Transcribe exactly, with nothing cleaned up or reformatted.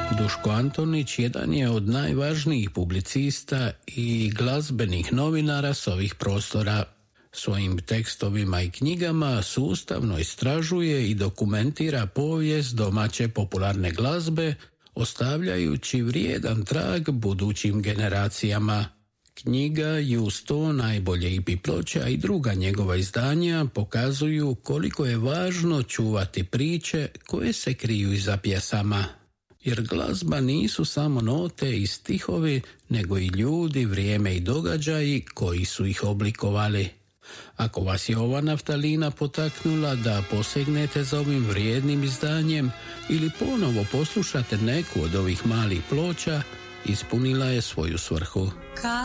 Duško Antonić jedan je od najvažnijih publicista i glazbenih novinara s ovih prostora. Svojim tekstovima i knjigama sustavno istražuje i dokumentira povijest domaće popularne glazbe, ostavljajući vrijedan trag budućim generacijama. Knjiga i uz to najbolje i ploča i druga njegova izdanja pokazuju koliko je važno čuvati priče koje se kriju iza pjesama. Jer glazba nisu samo note i stihovi, nego i ljudi, vrijeme i događaji koji su ih oblikovali. Ako vas je ova naftalina potaknula da posegnete za ovim vrijednim izdanjem ili ponovo poslušate neku od ovih malih ploča, ispunila je svoju svrhu.